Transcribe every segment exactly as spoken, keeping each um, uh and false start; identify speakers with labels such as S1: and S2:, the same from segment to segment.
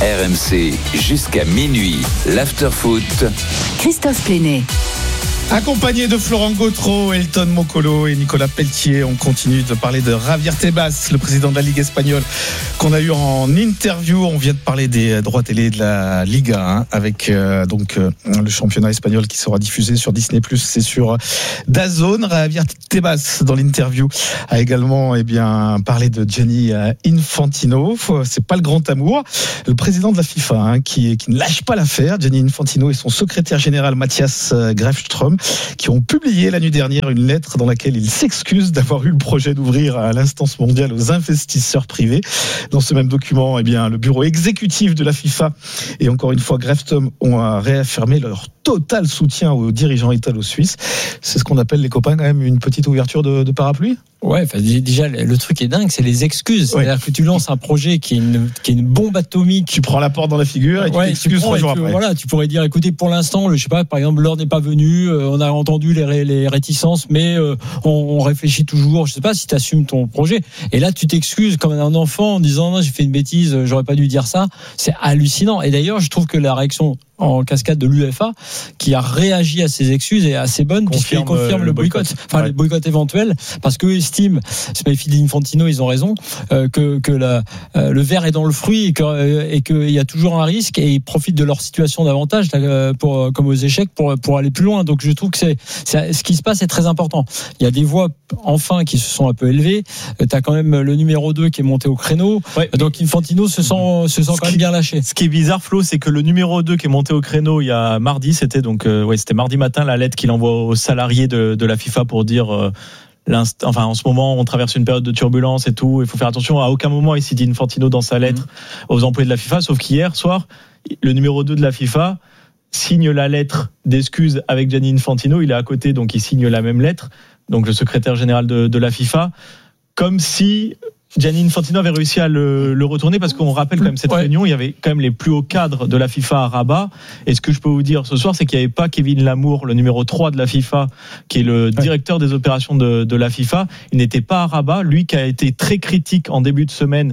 S1: R M C jusqu'à minuit. L'after-foot.
S2: Christophe Plenay.
S3: Accompagné de Florent Gautreau, Elton Mokolo et Nicolas Pelletier, on continue de parler de Javier Tebas, le président de la Ligue espagnole, qu'on a eu en interview. On vient de parler des droits télé de la Liga, hein, avec euh, donc euh, le championnat espagnol qui sera diffusé sur Disney plus, c'est sur DAZN. Javier Tebas, dans l'interview, a également eh bien parlé de Gianni Infantino. C'est pas le grand amour. Le président de la FIFA, hein, qui, qui ne lâche pas l'affaire. Gianni Infantino et son secrétaire général Matthias Grefström, qui ont publié la nuit dernière une lettre dans laquelle ils s'excusent d'avoir eu le projet d'ouvrir à l'instance mondiale aux investisseurs privés. Dans ce même document, eh bien, le bureau exécutif de la FIFA et encore une fois Grefström ont réaffirmé leur total soutien aux dirigeants italo-suisses. C'est ce qu'on appelle, les copains, quand même une petite ouverture de, de parapluie.
S4: Ouais, déjà le truc est dingue, c'est les excuses. Ouais. C'est-à-dire que tu lances un projet qui est une qui est une bombe atomique,
S3: tu prends la porte dans la figure et ouais, tu t'excuses trois jours
S4: tu,
S3: après.
S4: Voilà, tu pourrais dire, écoutez, pour l'instant, je sais pas, par exemple, l'heure n'est pas venue, euh, on a entendu les, ré, les réticences, mais euh, on, on réfléchit toujours. Je sais pas si tu assumes ton projet. Et là, tu t'excuses comme un enfant en disant non, j'ai fait une bêtise, j'aurais pas dû dire ça. C'est hallucinant. Et d'ailleurs, je trouve que la réaction en cascade de l'U F A, qui a réagi à ces excuses, est assez bonne, puisqu'il confirme le boycott, boycott. enfin ouais. le boycott éventuel, parce qu'eux estiment, c'est mes filles d'Infantino, ils ont raison, euh, que, que la, euh, le verre est dans le fruit et que euh, et qu'il y a toujours un risque, et ils profitent de leur situation d'avantage, là, pour, comme aux échecs, pour, pour aller plus loin. Donc je trouve que c'est, c'est ce qui se passe est très important. Il y a des voix, enfin, qui se sont un peu élevées. Tu as quand même le numéro deux qui est monté au créneau. Ouais. Donc Infantino se sent, se sent quand même bien lâché.
S5: Ce qui est bizarre, Flo, c'est que le numéro deux qui est monté au créneau il y a mardi, c'était donc euh, ouais, c'était mardi matin, la lettre qu'il envoie aux salariés de, de la FIFA pour dire euh, enfin en ce moment on traverse une période de turbulence et tout, il faut faire attention. À aucun moment il s'est dit Infantino dans sa lettre mmh. aux employés de la FIFA, sauf qu'hier soir le numéro deux de la FIFA signe la lettre d'excuses avec Gianni Infantino, il est à côté, donc il signe la même lettre, donc le secrétaire général de, de la FIFA, comme si Gianni Infantino avait réussi à le, le retourner, parce qu'on rappelle quand même cette ouais. réunion, il y avait quand même les plus hauts cadres de la FIFA à Rabat, et ce que je peux vous dire ce soir, c'est qu'il n'y avait pas Kevin Lamour, le numéro trois de la FIFA, qui est le directeur ouais. des opérations de, de la FIFA, il n'était pas à Rabat, lui qui a été très critique en début de semaine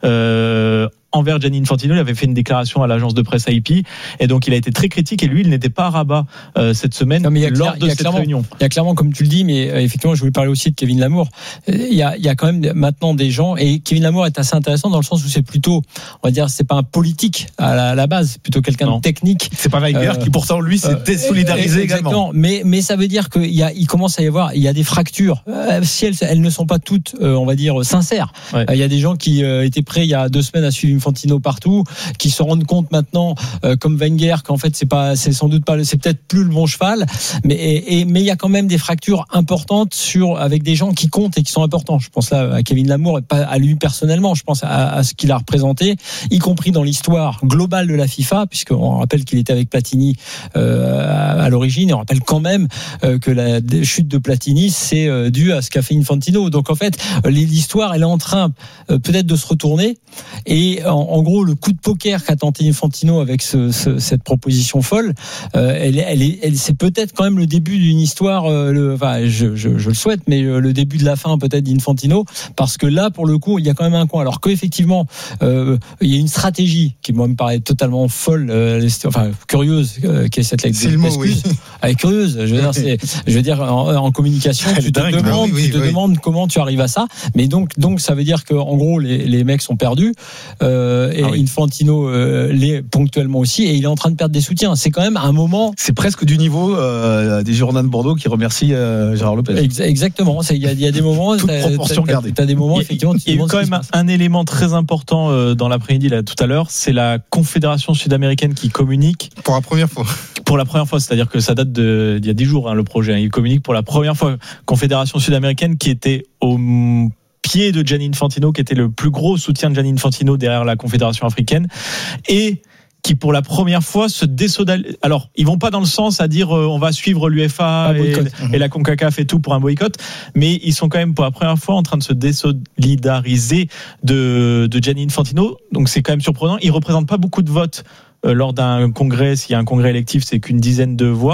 S5: euh, envers Gianni Infantino. Il avait fait une déclaration à l'agence de presse A I P, et donc il a été très critique, et lui il n'était pas à Rabat euh, cette semaine non, mais lors de cette réunion.
S4: Il y a clairement, comme tu le dis, mais euh, effectivement je voulais parler aussi de Kevin Lamour, il y a, il y a quand même maintenant des gens, et Kevin Lamour est assez intéressant dans le sens où c'est plutôt, on va dire, c'est pas un politique à la, à la base, plutôt quelqu'un non. de technique.
S3: C'est pas Wenger euh, qui pourtant lui s'est euh, désolidarisé également.
S4: Mais, mais ça veut dire qu'il y a, il commence à y avoir, il y a des fractures, euh, si elles, elles ne sont pas toutes, euh, on va dire, sincères. Ouais. Euh, il y a des gens qui euh, étaient prêts il y a deux semaines à suivre Infantino partout, qui se rendent compte maintenant, euh, comme Wenger, qu'en fait c'est pas, c'est sans doute pas, c'est peut-être plus le bon cheval, mais et, et, mais il y a quand même des fractures importantes sur avec des gens qui comptent et qui sont importants. Je pense là à Kevin Lamour, et pas à lui personnellement. Je pense à, à ce qu'il a représenté, y compris dans l'histoire globale de la FIFA, puisqu'on rappelle qu'il était avec Platini euh, à, à l'origine, et on rappelle quand même euh, que la chute de Platini c'est euh, dû à ce qu'a fait Infantino. Donc en fait, l'histoire elle est en train euh, peut-être de se retourner, et en, en gros le coup de poker qu'a tenté Infantino avec ce, ce, cette proposition folle, euh, elle, elle, est, elle, c'est peut-être quand même le début d'une histoire, euh, le, enfin, je, je, je le souhaite, mais le début de la fin peut-être d'Infantino, parce que là, pour le coup, il y a quand même un coin. Alors qu'effectivement, euh, il y a une stratégie qui moi me paraît totalement folle, euh, enfin curieuse, euh, qui est cette lettre d'excuse. Oui. Elle est curieuse. Je veux dire, c'est, je veux dire en, en communication, tu te dingue, demandes, oui, oui, tu te oui. demandes comment tu arrives à ça. Mais donc, donc ça veut dire que en gros, les, les mecs sont perdus. Euh, et ah oui. Infantino euh, l'est ponctuellement aussi, et il est en train de perdre des soutiens. C'est quand même un moment.
S3: C'est presque du niveau euh, des Girondins de Bordeaux qui remercient euh, Gérard Lopez.
S4: Ex- exactement. Il y, y a des moments.
S3: Toute proportion gardée.
S4: T'as des moments effectivement.
S5: Il y a eu quand même un, un élément très important euh, dans l'après-midi là tout à l'heure, c'est la Confédération sud-américaine qui communique
S3: pour la première fois.
S5: Pour la première fois, c'est-à-dire que ça date de il y a dix jours hein, le projet. Hein, il communique pour la première fois. Confédération sud-américaine qui était au pied de Gianni Infantino, qui était le plus gros soutien de Gianni Infantino derrière la Confédération africaine, et qui pour la première fois se désolidarise. Alors ils vont pas dans le sens à dire euh, on va suivre l'U F A et, et la CONCACAF et tout pour un boycott, mais ils sont quand même pour la première fois en train de se désolidariser de, de Gianni Infantino, donc c'est quand même surprenant. Il représente pas beaucoup de votes euh, lors d'un congrès. S'il y a un congrès électif, c'est qu'une dizaine de voix.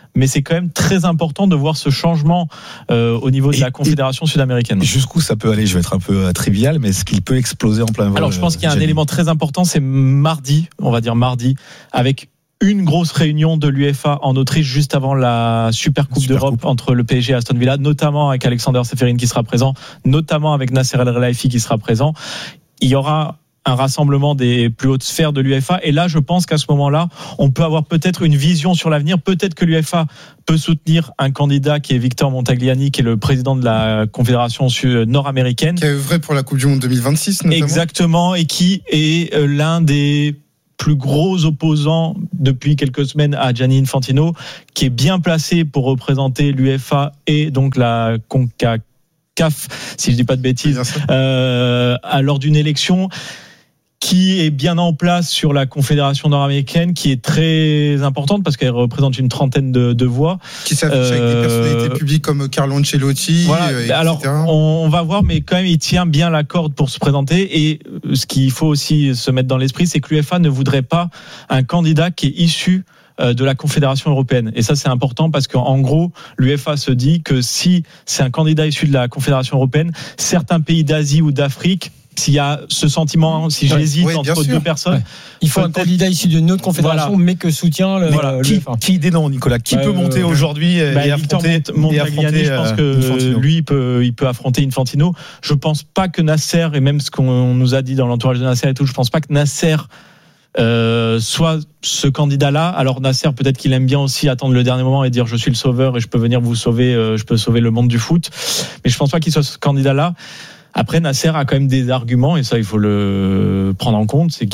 S5: mais c'est quand même très important de voir ce changement euh, au niveau de et, la Confédération sud-américaine.
S3: Jusqu'où ça peut aller? Je vais être un peu euh, trivial, mais est-ce qu'il peut exploser en plein vol?
S5: Alors je pense qu'il y a un
S3: Gianni.
S5: élément très important, c'est mardi, on va dire mardi, avec une grosse réunion de l'U F A en Autriche juste avant la Super Coupe Super d'Europe coupe. Entre le P S G et Aston Villa, notamment avec Alexander Ceferin qui sera présent, notamment avec Nasser El Khelaifi qui sera présent. Il y aura un rassemblement des plus hautes sphères de l'U F A, et là je pense qu'à ce moment-là on peut avoir peut-être une vision sur l'avenir. Peut-être que l'U F A peut soutenir un candidat qui est Victor Montagliani, qui est le président de la Confédération nord-américaine,
S6: qui est œuvré pour la Coupe du Monde deux mille vingt-six notamment.
S5: Exactement, et qui est l'un des plus gros opposants depuis quelques semaines à Gianni Infantino, qui est bien placé pour représenter l'U F A et donc la CONCACAF, si je dis pas de bêtises, euh, lors d'une élection qui est bien en place sur la Confédération nord-américaine, qui est très importante parce qu'elle représente une trentaine de, de voix.
S6: Qui s'affiche euh, avec des personnalités publiques comme Carlo Ancelotti.
S5: Voilà.
S6: Euh,
S5: Alors, on, on va voir, mais quand même, il tient bien la corde pour se présenter. Et ce qu'il faut aussi se mettre dans l'esprit, c'est que l'U F A ne voudrait pas un candidat qui est issu de la Confédération européenne. Et ça, c'est important parce qu'en gros, l'U F A se dit que si c'est un candidat issu de la Confédération européenne, certains pays d'Asie ou d'Afrique, s'il y a ce sentiment, si j'hésite oui, entre deux personnes, ouais.
S4: il faut un candidat issu d'une autre confédération, voilà. mais que soutient le.
S3: Voilà. Qui, qui des noms, Nicolas? Qui euh, peut monter euh, aujourd'hui
S5: bah,
S3: et
S5: Victor
S3: affronter
S5: Montagliani? Je pense que Infantino. lui, il peut, il peut affronter Infantino. Je pense pas que Nasser, et même ce qu'on nous a dit dans l'entourage de Nasser et tout, je pense pas que Nasser Euh, soit ce candidat-là. Alors Nasser, peut-être qu'il aime bien aussi attendre le dernier moment et dire je suis le sauveur et je peux venir vous sauver, euh, je peux sauver le monde du foot. Mais je pense pas qu'il soit ce candidat-là. Après, Nasser a quand même des arguments, et ça, il faut le prendre en compte, c'est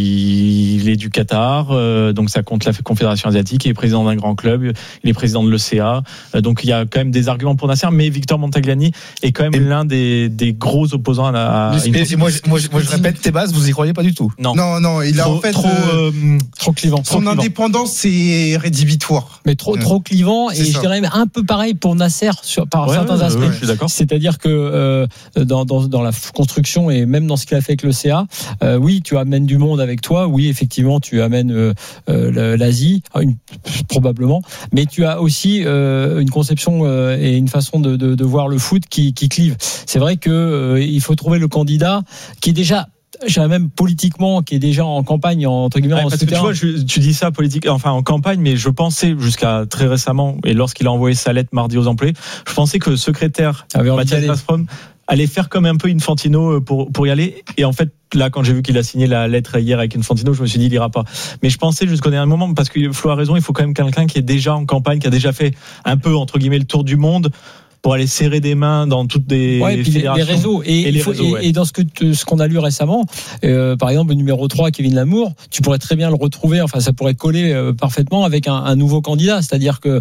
S5: qu'il est du Qatar, euh, donc ça compte la Confédération asiatique, il est président d'un grand club, il est président de l'E C A, euh, donc il y a quand même des arguments pour Nasser, mais Victor Montagliani est quand même et l'un des, des gros opposants à la...
S3: À une... moi, moi, moi, je répète, Tebas, vous y croyez pas du tout?
S6: Non, non, non il a
S5: trop,
S6: en fait...
S5: Trop, euh, euh,
S4: trop clivant.
S6: Son
S4: trop
S6: indépendance, c'est rédhibitoire.
S4: Mais trop, ouais. trop clivant, et c'est je ça. dirais un peu pareil pour Nasser sur, par ouais, certains ouais, aspects. Ouais, je suis d'accord. C'est-à-dire que euh, dans, dans, dans la construction et même dans ce qu'il a fait avec l'E C A, euh, oui, tu amènes du monde avec toi, oui, effectivement, tu amènes euh, euh, l'Asie, une, probablement, mais tu as aussi euh, une conception euh, et une façon de, de, de voir le foot qui, qui clive. C'est vrai que euh, il faut trouver le candidat qui est déjà... Je dirais même politiquement, qui est déjà en campagne, entre guillemets,
S5: ouais,
S4: en
S5: parce que tu vois, je, tu dis ça politique, enfin en campagne, mais je pensais jusqu'à très récemment, et lorsqu'il a envoyé sa lettre mardi aux employés, je pensais que le secrétaire Mathias Gazprom allait faire comme un peu Infantino pour pour y aller. Et en fait, là, quand j'ai vu qu'il a signé la lettre hier avec Infantino, je me suis dit il ira pas. Mais je pensais jusqu'au dernier moment, parce que Flo a raison, il faut quand même quelqu'un qui est déjà en campagne, qui a déjà fait un peu entre guillemets le tour du monde, pour aller serrer des mains dans toutes des
S4: ouais,
S5: fédérations.
S4: Les réseaux. Et, et, les faut, réseaux, et, ouais. et dans ce, que, ce qu'on a lu récemment, euh, par exemple, le numéro trois, Kevin Lamour, tu pourrais très bien le retrouver, enfin, ça pourrait coller euh, parfaitement avec un, un nouveau candidat. C'est-à-dire que,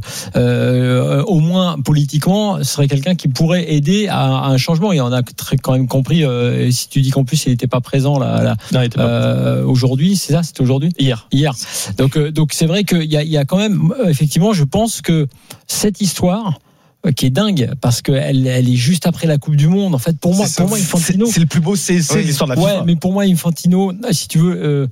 S4: euh, au moins, politiquement, ce serait quelqu'un qui pourrait aider à, à un changement. Et on a très, quand même compris, euh, si tu dis qu'en plus, il n'était pas présent là, là
S5: non, il était pas
S4: euh, présent. Aujourd'hui, c'est ça, c'était aujourd'hui?
S5: Hier.
S4: Hier. Donc, euh, donc c'est vrai qu'il y a, il y a quand même, effectivement, je pense que cette histoire, qui est dingue parce que elle, elle est juste après la Coupe du Monde. En fait, pour moi, pour moi, Infantino,
S3: c'est, c'est le plus beau C S C de l'histoire de la FIFA.
S4: Ouais, mais pour moi, Infantino, si tu veux, euh,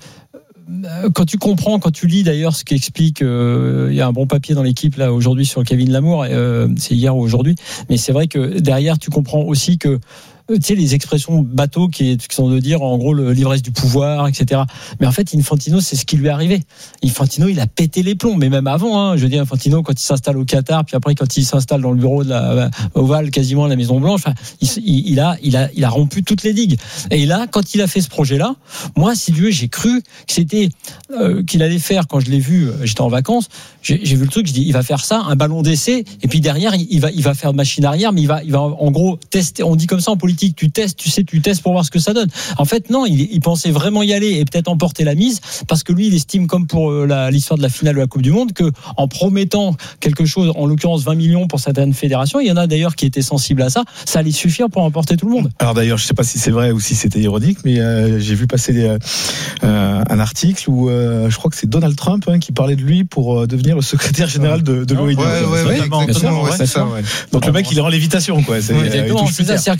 S4: quand tu comprends, quand tu lis d'ailleurs ce qu'explique, euh, il y a un bon papier dans l'équipe là aujourd'hui sur Kevin Lamour, euh, c'est hier ou aujourd'hui, mais c'est vrai que derrière, tu comprends aussi que tu sais, les expressions bateaux qui, qui sont de dire en gros le, l'ivresse du pouvoir, et cetera. Mais en fait, Infantino, c'est ce qui lui est arrivé. Infantino, il a pété les plombs, mais même avant, hein, je veux dire, Infantino, quand il s'installe au Qatar, puis après quand il s'installe dans le bureau de la Oval, quasiment à la Maison Blanche, enfin, il, il, il a, il a, il a rompu toutes les digues. Et là, quand il a fait ce projet-là, moi, si tu veux, j'ai cru que c'était euh, qu'il allait faire. Quand je l'ai vu, j'étais en vacances, j'ai, j'ai vu le truc, je dis, il va faire ça, un ballon d'essai, et puis derrière, il, il va, il va faire de machine arrière, mais il va, il va en gros tester. On dit comme ça en politique. Tu testes, tu sais, tu testes pour voir ce que ça donne. En fait, non, il, il pensait vraiment y aller et peut-être emporter la mise parce que lui, il estime, comme pour la, l'histoire de la finale de la Coupe du Monde, que en promettant quelque chose, en l'occurrence vingt millions pour certaines fédérations, il y en a d'ailleurs qui étaient sensibles à ça, ça allait suffire pour emporter tout le monde.
S3: Alors d'ailleurs, je sais pas si c'est vrai ou si c'était ironique, mais euh, j'ai vu passer euh, un article où euh, je crois que c'est Donald Trump hein, qui parlait de lui pour euh, devenir le secrétaire général de, de l'O N U.
S6: Ouais, ouais, ouais, exactement, ouais, c'est ça. Ouais.
S3: Donc le mec, il est en lévitation, quoi. C'est,
S4: ouais, exactement, c'est ça. C'est-à-dire qu'à un moment donné,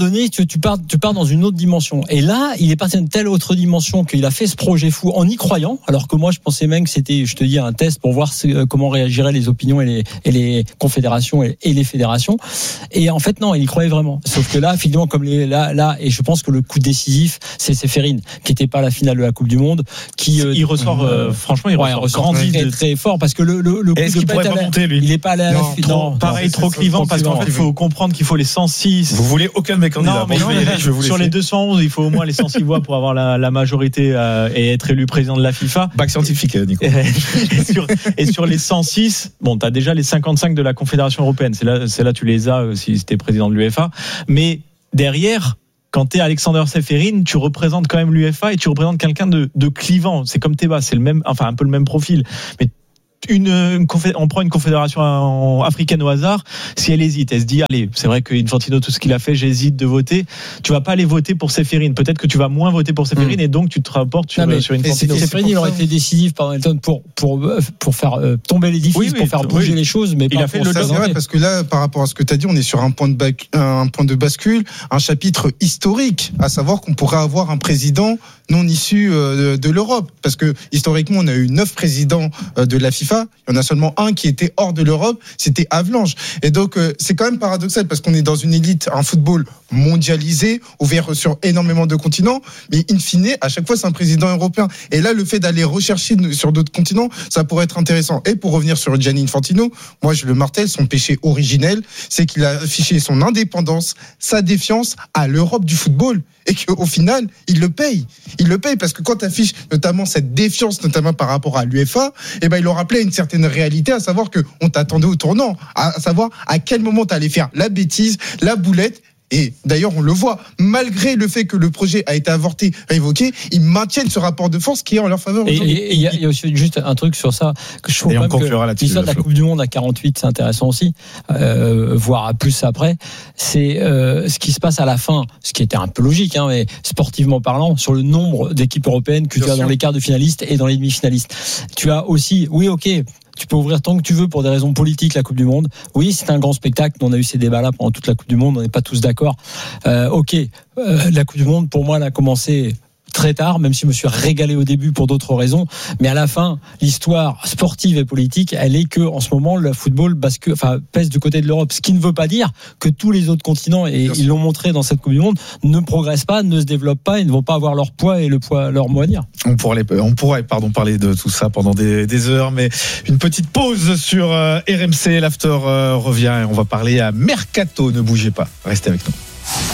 S4: donné, tu, tu pars, tu pars dans une autre dimension. Et là, il est parti dans une telle autre dimension qu'il a fait ce projet fou en y croyant, alors que moi, je pensais même que c'était, je te dis, un test pour voir ce, comment réagiraient les opinions et les, et les confédérations et, et les fédérations. Et en fait, non, il y croyait vraiment. Sauf que là, finalement, comme les, là, là, et je pense que le coup décisif, c'est Ceferin, qui n'était pas à la finale de la Coupe du Monde, qui euh,
S5: il ressort, euh, franchement, il
S4: ouais,
S5: ressort,
S4: ressort très,
S5: de...
S4: très fort parce que le, le, le coup
S3: Est-ce
S4: de
S3: qu'il pourrait
S4: pète
S3: pas
S4: à la,
S3: monter, lui
S4: il n'est pas allé à la
S5: non,
S4: finale.
S5: trop, pareil, trop clivant parce qu'en fait, il faut comprendre qu'il faut les cent six.
S3: Vous voulez aucun de mes candidats.
S5: Non, mais
S3: bon,
S5: non,
S3: je vais y aller, je vais vous
S5: sur
S3: laisser.
S5: les deux cent onze, il faut au moins les cent six voix pour avoir la, la majorité euh, et être élu président de la FIFA.
S3: Bac scientifique, Nico.
S5: et, sur, et sur les cent six, bon, t'as déjà les cinquante-cinq de la Confédération européenne. C'est là, c'est là tu les as euh, si t'es président de l'UEFA. Mais derrière, quand t'es Alexander Ceferin, tu représentes quand même l'UEFA et tu représentes quelqu'un de, de clivant. C'est comme Tebas, c'est le même, enfin un peu le même profil. Mais Une, une on prend une confédération africaine au hasard, si elle hésite, elle se dit allez, c'est vrai que Infantino, tout ce qu'il a fait, j'hésite de voter. Tu vas pas aller voter pour Ceferin. Peut-être que tu vas moins voter pour Ceferin mmh. et donc tu te rapportes sur,
S4: non,
S5: sur Infantino.
S4: Ceferin, il aurait été décisif par Elton pour pour pour faire euh, tomber l'édifice, oui, oui, pour faire bouger oui. les choses, mais
S6: il
S4: pas
S6: a fait
S4: pour
S6: le c'est vrai parce que là, par rapport à ce que tu as dit, on est sur un point de bac, un point de bascule, un chapitre historique, à savoir qu'on pourrait avoir un président non issu de, de l'Europe, parce que historiquement, on a eu neuf présidents de la FIFA, il y en a seulement un qui était hors de l'Europe, c'était Avalanche. Et donc, euh, c'est quand même paradoxal parce qu'on est dans une élite, un football mondialisé, ouvert sur énormément de continents, mais in fine, à chaque fois, c'est un président européen. Et là, le fait d'aller rechercher sur d'autres continents, ça pourrait être intéressant. Et pour revenir sur Gianni Infantino, moi, je le martèle, son péché originel, c'est qu'il a affiché son indépendance, sa défiance à l'Europe du football. Et qu'au final, il le paye. Il le paye parce que quand tu affiches notamment cette défiance, notamment par rapport à l'UEFA, eh ben, il leur rappelait une certaine réalité, à savoir qu'on t'attendait au tournant, à savoir à quel moment tu allais faire la bêtise, la boulette. Et d'ailleurs, on le voit, malgré le fait que le projet a été avorté, révoqué, ils maintiennent ce rapport de force qui est en leur faveur.
S4: Et il y, y a aussi juste un truc sur ça que je trouve
S3: et
S4: quand
S3: on
S4: même que l'histoire de la Coupe du Monde à quarante-huit, c'est intéressant aussi, euh, voire à plus après. C'est euh, ce qui se passe à la fin, ce qui était un peu logique, hein, mais sportivement parlant, sur le nombre d'équipes européennes que Bien tu as sûr. Dans les quarts de finalistes et dans les demi-finalistes. Tu as aussi, oui, ok. Tu peux ouvrir tant que tu veux pour des raisons politiques la Coupe du Monde. Oui, c'est un grand spectacle. On a eu ces débats-là pendant toute la Coupe du Monde. On n'est pas tous d'accord. Euh, ok, euh, la Coupe du Monde, pour moi, elle a commencé très tard, même si je me suis régalé au début pour d'autres raisons. Mais à la fin, l'histoire sportive et politique, elle est que, en ce moment, le football bascule, enfin, pèse du côté de l'Europe. Ce qui ne veut pas dire que tous les autres continents, et ils l'ont montré dans cette Coupe du Monde, ne progressent pas, ne se développent pas et ne vont pas avoir leur poids et le poids, leur mot à dire.
S3: On pourrait, on pourrait, pardon, parler de tout ça pendant des, des heures, mais une petite pause sur euh, R M C. L'after euh, revient et on va parler à Mercato. Ne bougez pas. Restez avec nous.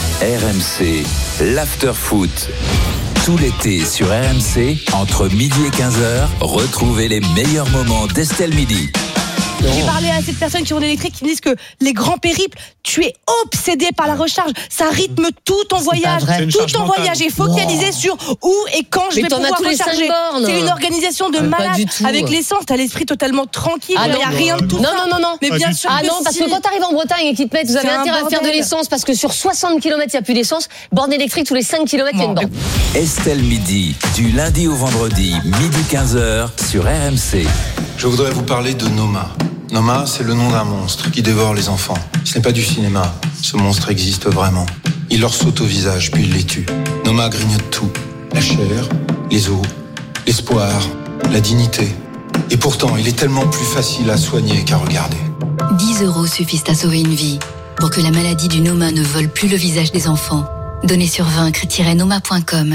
S1: R M C, l'after foot. Tout l'été sur R M C, entre midi et quinze heures, retrouvez les meilleurs moments d'Estelle Midi.
S7: J'ai parlé à cette personne qui roule électrique qui me disent que les grands périples, tu es obsédé par la recharge. Ça rythme tout ton voyage. Tout ton voyage est focalisé wow. sur où et quand je mais vais pouvoir recharger. C'est une organisation de malade. Avec l'essence, t'as l'esprit totalement tranquille. Il n'y a rien de tout
S8: non,
S7: ça.
S8: Non, non, non.
S7: Mais bien sûr
S8: ah non, parce que quand t'arrives en Bretagne et qu'ils te mettent, vous avez intérêt à faire de l'essence parce que sur soixante kilomètres, il n'y a plus d'essence. Borne électrique, tous les cinq kilomètres, il y a une borne.
S1: Estelle Midi, du lundi au vendredi, midi quinze heures, sur R M C.
S9: Je voudrais vous parler de Noma. Noma, c'est le nom d'un monstre qui dévore les enfants. Ce n'est pas du cinéma. Ce monstre existe vraiment. Il leur saute au visage, puis il les tue. Noma grignote tout. La chair, les os, l'espoir, la dignité. Et pourtant, il est tellement plus facile à soigner qu'à regarder.
S2: dix euros suffisent à sauver une vie. Pour que la maladie du Noma ne vole plus le visage des enfants. Donnez sur vaincre tiret noma point com.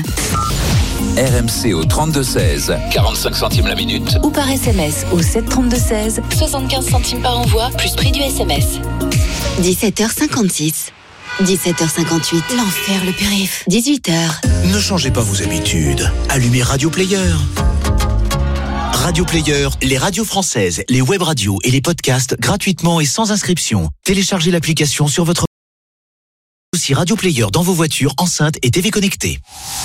S1: R M C au trente-deux seize, quarante-cinq centimes la minute.
S2: Ou par S M S au sept trente-deux seize, soixante-quinze centimes par envoi, plus prix du S M S. dix-sept heures cinquante-six. dix-sept heures cinquante-huit. L'enfer, le périph'. dix-huit heures.
S10: Ne changez pas vos habitudes. Allumez Radio Player. Radio Player, les radios françaises, les web radios et les podcasts gratuitement et sans inscription. Téléchargez l'application sur votre aussi Radio Player dans vos voitures, enceintes et T V connectées.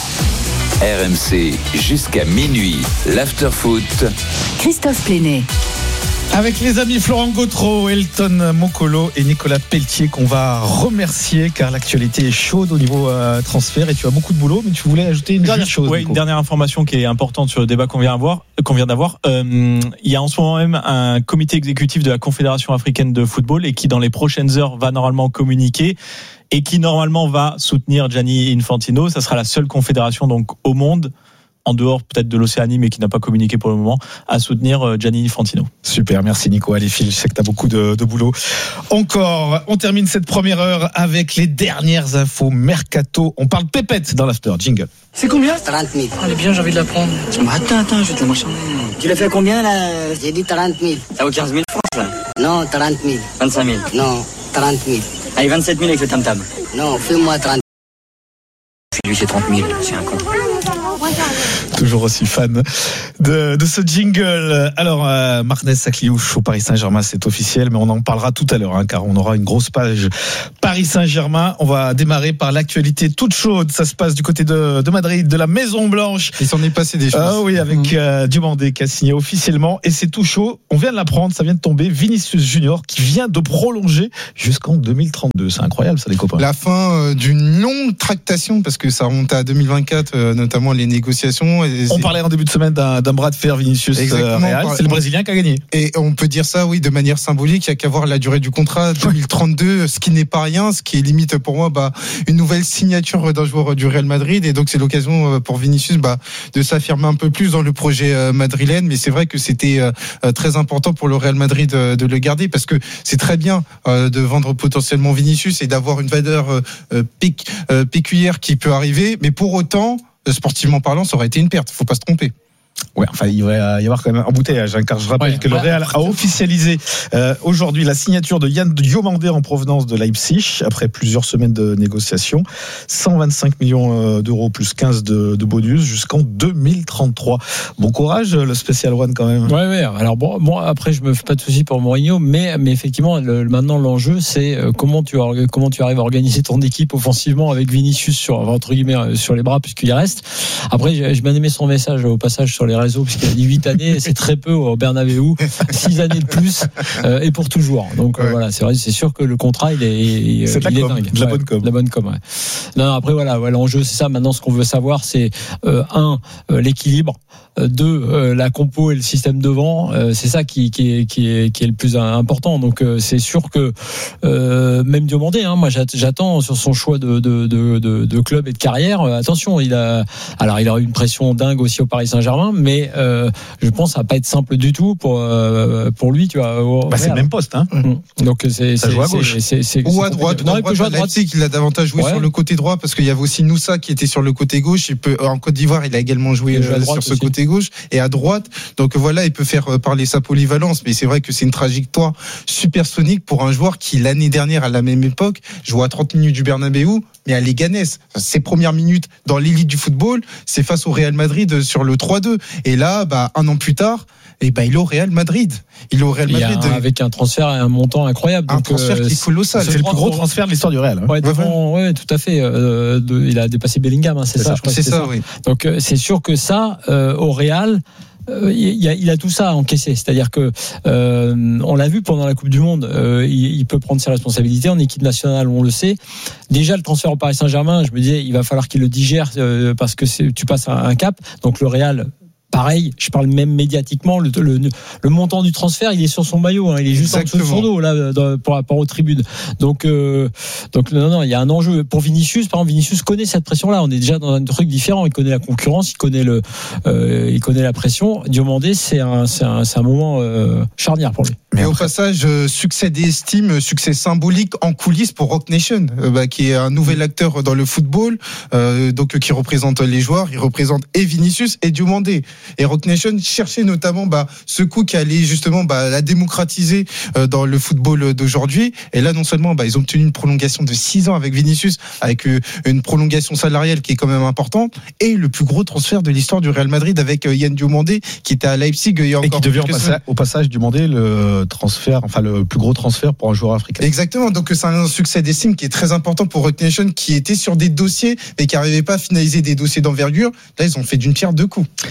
S1: R M C, jusqu'à minuit, l'after-foot.
S2: Christophe Plénet.
S3: Avec les amis Florent Gautreau, Elton Mokolo et Nicolas Pelletier qu'on va remercier car l'actualité est chaude au niveau euh, transfert et tu as beaucoup de boulot, mais tu voulais ajouter une dernière chose.
S5: Oui, une dernière information qui est importante sur le débat qu'on vient, avoir, qu'on vient d'avoir. Euh, il y a en ce moment même un comité exécutif de la Confédération africaine de football et qui dans les prochaines heures va normalement communiquer. et qui normalement va soutenir Gianni Infantino. Ça sera la seule confédération donc au monde, en dehors peut-être de l'Océanie, mais qui n'a pas communiqué pour le moment, à soutenir Gianni Infantino.
S3: Super, merci Nico. Allez Phil, je sais que tu as beaucoup de, de boulot. Encore, on termine cette première heure avec les dernières infos mercato. On parle pépette dans l'after. Jingle.
S11: C'est combien?
S12: trente mille.
S11: Allez bien, j'ai envie de la prendre.
S12: Attends, attends, je vais te la marchander. Tu l'as fait à combien là? J'ai dit trente mille.
S11: Ça vaut quinze mille francs là?
S12: Non, trente mille.
S11: vingt-cinq mille.
S12: Non, trente mille.
S11: Allez, vingt-sept mille avec le tam-tam.
S12: Non, fais-moi trente.
S11: Lui c'est trente mille, c'est un con.
S3: Toujours aussi fan de, de ce jingle. Alors, euh, Marnez Sacliouche au Paris Saint-Germain, c'est officiel, mais on en parlera tout à l'heure, hein, car on aura une grosse page Paris Saint-Germain. On va démarrer par l'actualité toute chaude. Ça se passe du côté de, de Madrid, de la Maison Blanche.
S6: Il s'en est passé des choses.
S3: Ah oui, avec euh, Diomandé qui a signé officiellement, et c'est tout chaud. On vient de l'apprendre, ça vient de tomber. Vinicius Junior qui vient de prolonger jusqu'en deux mille trente-deux. C'est incroyable, ça, les copains.
S6: La fin euh, d'une longue tractation, parce que ça remonte à deux mille vingt-quatre, euh, notamment les négociations. Et
S3: on parlait en début de semaine d'un, d'un bras de fer Vinicius euh, Real. C'est le Brésilien qui a gagné.
S6: Et on peut dire ça, oui, de manière symbolique. Il n'y a qu'à voir la durée du contrat, deux mille trente-deux, ce qui n'est pas rien, ce qui est limite pour moi, bah, une nouvelle signature d'un joueur du Real Madrid. Et donc c'est l'occasion pour Vinicius bah, de s'affirmer un peu plus dans le projet madrilène. Mais c'est vrai que c'était euh, très important pour le Real Madrid de, de le garder, parce que c'est très bien euh, de vendre potentiellement Vinicius et d'avoir une valeur euh, péc, euh, pécuniaire qui peut arriver. Mais pour autant, sportivement parlant, ça aurait été une perte. Faut pas se tromper.
S3: Ouais, enfin, il va y avoir quand même un embouteillage, hein, car je rappelle ouais, que le Real a officialisé euh, aujourd'hui la signature de Yann Diomandé en provenance de Leipzig après plusieurs semaines de négociations. cent vingt-cinq millions d'euros plus quinze de, de bonus jusqu'en deux mille trente-trois. Bon courage, le Special One quand même.
S4: Ouais, ouais. Alors bon, moi après, je me fais pas de soucis pour Mourinho, mais mais effectivement, le, maintenant l'enjeu, c'est comment tu comment tu arrives à organiser ton équipe offensivement avec Vinicius sur entre guillemets sur les bras puisqu'il reste. Après, j'ai, j'ai bien aimé son message au passage sur les réseaux, puisqu'il a dit huit années, c'est très peu au Bernabéu, six années de plus euh, et pour toujours. Donc ouais. euh, voilà, c'est vrai, c'est sûr que le contrat il est, il,
S3: c'est
S4: il
S3: est
S4: com, dingue.
S3: De la
S4: ouais,
S3: bonne com.
S4: De la bonne com. Ouais. Non, après voilà, ouais, l'enjeu c'est ça. Maintenant, ce qu'on veut savoir, c'est euh, un euh, l'équilibre, euh, deux euh, la compo et le système devant. Euh, c'est ça qui, qui, est, qui, est, qui est le plus important. Donc euh, c'est sûr que euh, même Diomandé, hein, moi j'attends sur son choix de, de, de, de, de club et de carrière. Euh, attention, il a alors il a eu une pression dingue aussi au Paris Saint-Germain, mais euh, je pense que ça va pas être simple du tout pour euh, pour lui, tu vois. Au,
S3: bah, c'est le même poste, hein.
S4: Donc c'est
S3: ça
S4: c'est,
S3: joue à gauche.
S4: c'est, c'est, c'est,
S6: ou à droite.
S4: Non,
S6: il peut jouer à droite. Il a davantage joué ouais. sur le côté droit, parce qu'il y avait aussi Noussa qui était sur le côté gauche. Il peut en Côte d'Ivoire, il a également joué euh, sur ce aussi. côté gauche et à droite. Donc voilà, il peut faire parler sa polyvalence. Mais c'est vrai que c'est une trajectoire supersonique pour un joueur qui l'année dernière à la même époque jouait à trente minutes du Bernabéu, mais à Leganés. Ses premières minutes dans l'élite du football, c'est face au Real Madrid sur le trois deux. Et là, bah, un an plus tard, et ben, il est au Real Madrid. Il est au Real Madrid.
S4: Un, avec un transfert et un montant incroyable.
S6: Un donc, transfert euh, qui est colossal.
S3: C'est le plus gros transfert de l'histoire du Real. Hein.
S4: Ouais, devant, ouais, tout à fait. Euh, de, il a dépassé Bellingham, hein, c'est, c'est ça, ça, je crois.
S6: C'est,
S4: c'est
S6: ça,
S4: ça,
S6: oui.
S4: Donc, euh, c'est sûr que ça, euh, au Real, euh, il, a, il a tout ça à encaisser. C'est-à-dire que, euh, on l'a vu pendant la Coupe du Monde, euh, il, il peut prendre ses responsabilités en équipe nationale, on le sait. Déjà, le transfert au Paris Saint-Germain, je me disais, il va falloir qu'il le digère, euh, parce que c'est, tu passes un, un cap. Donc, le Real, pareil, je parle même médiatiquement, le, le, le montant du transfert, il est sur son maillot, hein, il est juste Exactement. en dessous de son dos là, dans, par rapport aux tribunes. Donc, euh, donc non, non, il y a un enjeu pour Vinicius. Par exemple, Vinicius connaît cette pression-là. On est déjà dans un truc différent. Il connaît la concurrence, il connaît le, euh, il connaît la pression. Diomandé, c'est un, c'est un, c'est un moment euh, charnière pour lui.
S6: Mais au passage, succès d'estime, succès symbolique en coulisses pour Rock Nation, euh, bah, qui est un nouvel acteur dans le football, euh, donc qui représente les joueurs, il représente et Vinicius et Diomandé. Et Rock Nation cherchait notamment bah, ce coup qui allait justement bah, la démocratiser euh, dans le football d'aujourd'hui. Et là, non seulement bah, ils ont obtenu une prolongation de six ans avec Vinicius, avec euh, une prolongation salariale qui est quand même importante, et le plus gros transfert de l'histoire du Real Madrid avec euh, Yann Diomandé, qui était à Leipzig il y a encore
S3: et qui devient passa- au passage Diomandé le transfert, enfin le plus gros transfert pour un joueur africain.
S6: Exactement. Donc c'est un succès d'estime qui est très important pour Rock Nation, qui était sur des dossiers mais qui n'arrivait pas à finaliser des dossiers d'envergure. Là, ils ont fait d'une pierre deux coups.
S3: Après les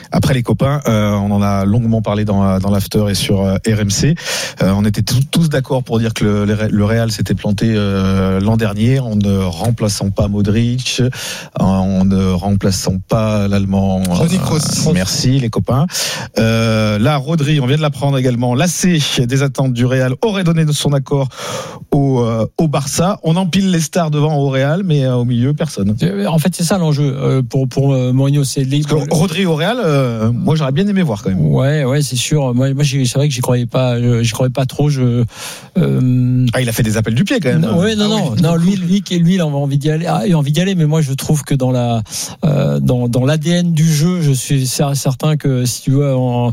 S3: copains, euh, on en a longuement parlé dans, dans l'after et sur euh, R M C. Euh, on était tous, tous d'accord pour dire que le, le Real s'était planté euh, l'an dernier en ne remplaçant pas Modric, en ne remplaçant pas l'Allemand.
S6: Toni Kroos.
S3: Euh, merci les copains. Euh, là, Rodri, on vient de l'apprendre également. L'A C des attentes du Real aurait donné son accord au, euh, au Barça. On empile les stars devant au Real, mais euh, au milieu personne.
S4: En fait, c'est ça l'enjeu euh, pour pour euh, Mourinho. C'est les...
S3: Parce que Rodri au Real, euh, moi j'aurais bien aimé voir quand même.
S4: Ouais, ouais, c'est sûr. Moi, moi c'est vrai que j'y croyais pas. J'y croyais pas trop. Je. Euh...
S3: Ah, il a fait des appels du pied quand même.
S4: Non, ouais, non, ah, non, oui, non. Lui, lui, lui, lui, il a envie d'y aller. Ah, il a envie d'y aller, mais moi, je trouve que dans la, euh, dans dans l'A D N du jeu, je suis certain que si tu veux, en,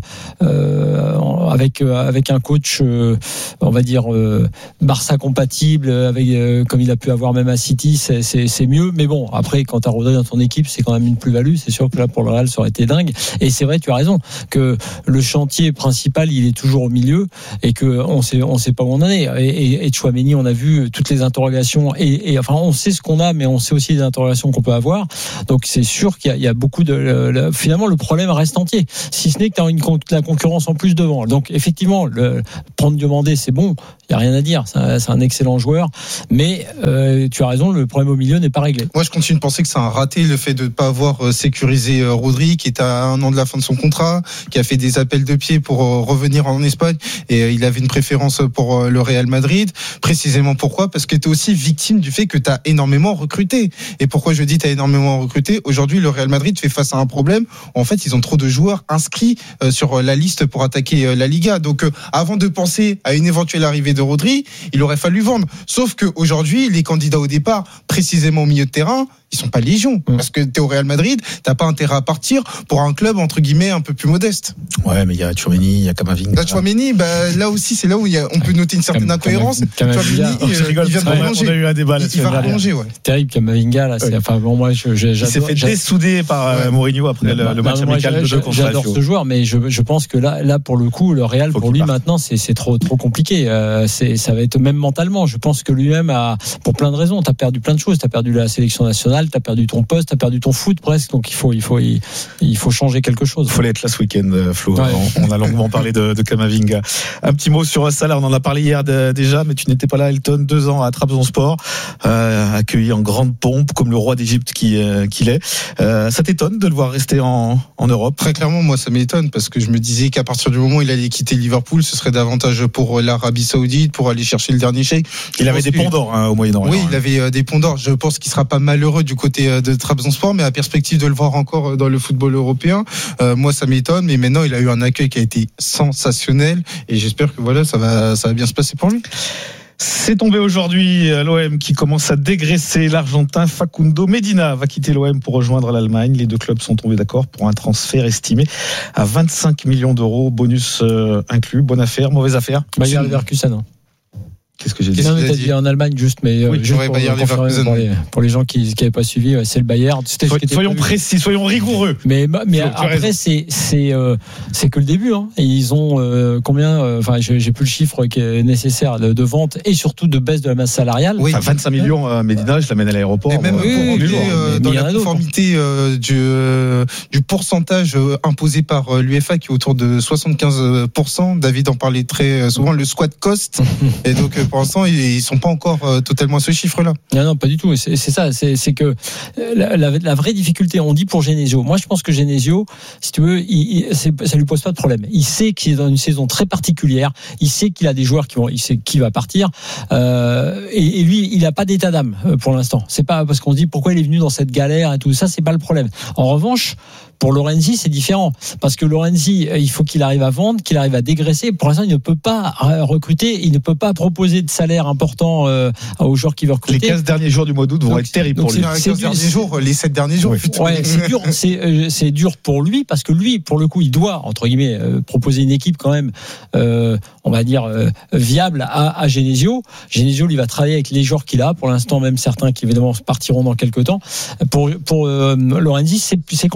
S4: euh, en, avec avec un coach, euh, on va dire euh, Barça compatible, avec euh, comme il a pu avoir même à City, c'est c'est c'est mieux. Mais bon, après, quand t'as Rodri dans ton équipe, c'est quand même une plus-value. C'est sûr que là, pour le Real, ça aurait été dingue. Et c'est vrai, tu as raison, que le chantier principal, il est toujours au milieu et que on sait, on sait pas où on en est. Et, et, et Tchouaméni, on a vu toutes les interrogations et, et enfin, on sait ce qu'on a, mais on sait aussi les interrogations qu'on peut avoir. Donc, c'est sûr qu'il y a, il y a beaucoup de, le, finalement, le problème reste entier. Si ce n'est que tu as une, la concurrence en plus devant. Donc, effectivement, le, prendre Diomandé, c'est bon. Il y a rien à dire. C'est un, c'est un excellent joueur. Mais, euh, tu as raison, le problème au milieu n'est pas réglé.
S6: Moi, je continue de penser que c'est un raté, le fait de ne pas avoir sécurisé Rodri, qui est à un an de la fin de son contrat, qui a fait des appels de pied pour revenir en Espagne, et il avait une préférence pour le Real Madrid. Précisément pourquoi ? Parce que tu es aussi victime du fait que tu as énormément recruté. Et pourquoi je dis tu as énormément recruté ? Aujourd'hui, le Real Madrid fait face à un problème où en fait, ils ont trop de joueurs inscrits sur la liste pour attaquer la Liga. Donc, avant de penser à une éventuelle arrivée de Rodri, il aurait fallu vendre. Sauf qu'aujourd'hui, les candidats au départ, précisément au milieu de terrain, ils sont pas légion. Parce que t'es au Real Madrid, t'as pas intérêt à partir pour un club, entre guillemets, un peu plus modeste.
S3: Ouais, mais il y a Tchouaméni, il y a Kamavinga.
S6: Là, Tchouaméni, bah, là aussi, c'est là où il y a, on peut noter une certaine incohérence. Tchouaméni, il vient de prolonger.
S3: On a eu un débat là-dessus.
S6: Il va prolonger, ouais.
S4: Terrible, Kamavinga, là, c'est, ouais. Enfin, bon, moi, je, je,
S3: j'adore. Il s'est fait dessouder par ouais. Mourinho après le, le match amical de deux contre
S4: J'adore ce joueur, mais je, je pense que là, là, pour le coup, le Real, pour lui, maintenant, c'est, c'est trop, trop compliqué. Euh, c'est, ça va être même mentalement. Je pense que lui-même a, pour plein de raisons, t'as perdu plein de choses. T'as perdu la sélection nationale, t'as perdu ton poste, t'as perdu ton foot presque, donc il faut, il faut, il, il faut changer quelque chose.
S3: Il fallait être là ce week-end, Flo. Ouais. On, on a longuement parlé de, de Kamavinga. Un petit mot sur Salah, on en a parlé hier de, déjà, mais tu n'étais pas là, Elton, deux ans à Trabzonspor, euh, accueilli en grande pompe, comme le roi d'Égypte qui, euh, qu'il est. Euh, ça t'étonne de le voir rester en, en Europe ?
S6: Très clairement, moi, ça m'étonne, parce que je me disais qu'à partir du moment où il allait quitter Liverpool, ce serait davantage pour l'Arabie Saoudite, pour aller chercher le dernier chèque.
S3: Il avait des ponts d'or hein, au Moyen-Orient.
S6: Oui, il avait euh, des ponts d'or. Je pense qu'il sera pas malheureux du côté euh, de Trabzonspor, mais à perspective de le voir encore dans le football européen, euh, moi ça m'étonne, mais maintenant il a eu un accueil qui a été sensationnel et j'espère que voilà, ça va, ça va bien se passer pour lui.
S3: C'est tombé aujourd'hui, l'O M qui commence à dégraisser. L'Argentin Facundo Medina va quitter l'O M pour rejoindre l'Allemagne. Les deux clubs sont tombés d'accord pour un transfert estimé à vingt-cinq millions d'euros, bonus euh, inclus. Bonne affaire, mauvaise affaire.
S4: Bayer Leverkusen.
S3: Qu'est-ce que j'ai dit ?
S4: Non, mais t'as dit en Allemagne juste, mais
S6: oui,
S4: juste pour, pour, les, pour les gens qui n'avaient pas suivi, c'est le Bayern. C'était
S3: Soy, soyons précis, soyons rigoureux.
S4: Mais, mais Flo, après, c'est c'est euh, c'est que le début. Hein. Et ils ont euh, combien Enfin, euh, j'ai, j'ai plus le chiffre qui est nécessaire de, de vente et surtout de baisse de la masse salariale.
S3: Oui, enfin, vingt-cinq millions à Médina, je l'amène à l'aéroport.
S6: Et même
S3: euh,
S6: pour
S3: oui,
S6: rentrer euh, dans la conformité euh, du euh, du pourcentage euh, imposé par euh, l'U E F A qui est autour de soixante-quinze pour cent. David en parlait très souvent, le squat cost. Et donc euh, pour l'instant, ils sont pas encore euh, totalement à ce chiffre-là.
S4: Non, non, pas du tout. C'est, c'est ça. C'est, c'est que la, la, la vraie difficulté, on dit pour Genesio. Moi, je pense que Genesio, si tu veux, il, il, ça lui pose pas de problème. Il sait qu'il est dans une saison très particulière. Il sait qu'il a des joueurs qui vont, il sait qui va partir. Euh, et, et lui, il a pas d'état d'âme pour l'instant. C'est pas parce qu'on se dit pourquoi il est venu dans cette galère et tout ça. C'est pas le problème. En revanche, pour Lorenzi, c'est différent. Parce que Lorenzi, il faut qu'il arrive à vendre, qu'il arrive à dégraisser. Pour l'instant, il ne peut pas recruter, il ne peut pas proposer de salaire important euh, aux joueurs qui veulent recruter.
S3: Les quinze derniers jours du mois d'août vont donc, être terribles pour lui.
S6: Les quinze derniers jours, les sept derniers jours.
S4: Oui. Ouais, c'est dur, c'est, euh, c'est dur pour lui parce que lui, pour le coup, il doit, entre guillemets, euh, proposer une équipe quand même, euh, on va dire, euh, viable à, à Genesio. Genesio, lui, va travailler avec les joueurs qu'il a. Pour l'instant, même certains qui, évidemment, partiront dans quelques temps. Pour, pour euh, Lorenzi, c'est, c'est compliqué parce